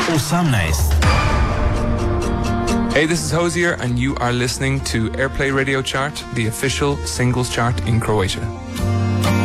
18. Hey, this is Hosier, and you are listening to Airplay Radio Chart, the official singles chart in Croatia.